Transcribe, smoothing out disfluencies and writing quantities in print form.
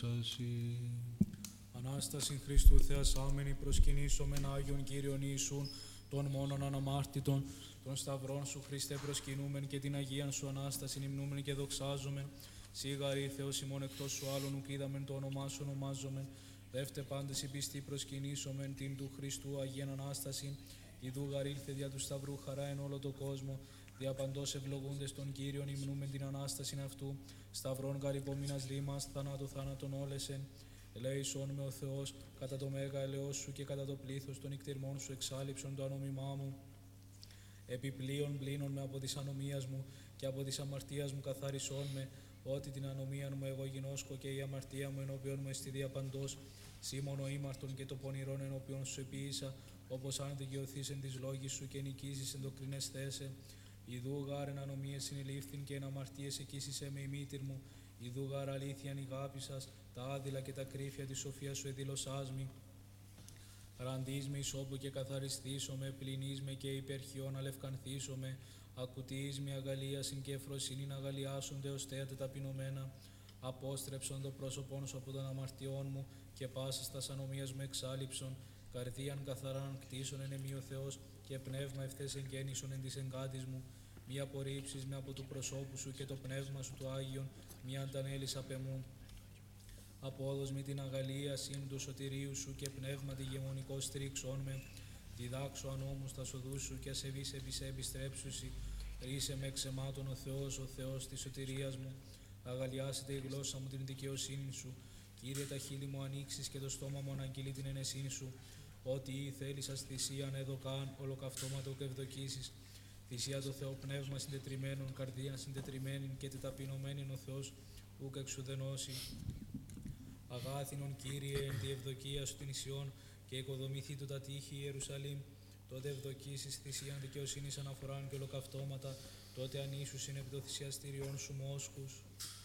δόξαση. Ανάσταση Χριστού θεασάμενη προσκυνήσομεν Άγιον Κύριον Ιησούν, των μόνον αναμάρτητων, των σταυρών σου Χριστέ προσκυνούμεν και την Αγίαν σου Ανάσταση υμνούμεν και δοξάζομεν. Σίγαρη Θεός ημών εκτός σου άλλον ουκ είδαμεν το όνομά σου ονομάζομεν. Δεύτε πάντες η πιστή προσκυνήσομεν την του Χριστού Αγίαν Ανάσταση. Ιδού γαρ ήλθε δια του Σταυρού χαρά εν όλο το κόσμο. Δια παντός ευλογούντες των Κύριων υμνούμεν την Ανάστασιν αυτού. Σταυρών γαρ υπομείνας λίμας, θανάτου θάνατον όλεσεν. Ελέησον με ο Θεός, κατά το μέγα ελεός σου και κατά το πλήθος των ικτυρμών σου εξάλειψον το ανομιμά μου. Επιπλέον πλύνον με από της ανομίας μου και από της αμαρτίας μου καθάρισόν με, ότι την ανομία μου εγώ γινώσκω και η αμαρτία μου ενώπιον μου εστι διαπαντός. Σήμων ο ήμαρτον και το πονηρόν ενώπιον σου επίησα, όπως αν δικαιωθείς εν της λόγης σου και νικήσεις εν το κρινές θέσε. Ιδού γάρ εν ανομίες συνελήφθην και εν αμαρτίες εκείσισε με η μήτηρ μου. Ιδού γάρ αλήθειαν ηγάπησας, τα άδειλα και τα κρύφια της σοφίας σου εδήλωσάς μη. Ραντείς με ισόπου και καθαριστήσομαι, πλυνείς με και υπερχιών αλευκανθήσομαι. Ακουτείς με αγαλίασιν και ευφροσύνην αγαλιάσονται ως θέατε ταπεινωμένα. Απόστρεψον το πρόσωπόν σου από των αμαρτιών μου και πάσας τας ανομίας μου εξάλειψον. Καρδίαν καθαράν κτίσον εν εμεί ο Θεός και πνεύμα ευθές εγγέννησον εν της εγκάτης μου. Μη απορρίψεις με από του προσώπου σου και το πνεύμα σου το Άγιον, μη αντανέλεις απ' εμού. Απόδος με την αγαλίασιν του σωτηρίου σου και πνεύματι γεμονικός στηρίξον με. Διδάξω ανώμους τα οδούς σου και ασεβείς επί επιστρέψουσι. Ρίσε με εξαιμάτων ο Θεός της σωτηρίας μου. Αγαλιάσετε η γλώσσα μου την δικαιοσύνη σου. Κύριε, τα χείλη μου ανοίξεις και το στόμα μου αναγγείλει την ενεσύνη σου. Ό,τι ή θέλησας θυσίαν εδωκάν, ολοκαυτώματα ουκ ευδοκίσεις. Θυσία το Θεό πνεύμα συντετριμένων, καρδίαν συντετριμένην και τεταπεινωμένην ο Θεός ουκ εξουδενώσει. Αγάθινον Κύριε, εν τη ευδοκία σου την Ισιών και οικοδομήθη του τα τείχη Ιερουσαλήμ. Τότε ευδοκίσεις θυσίαν δικαιοσύνης αναφοράν και ολοκαυτώματα, τότε ανήσουσιν επί το θυσιαστήριον σου μόσχους.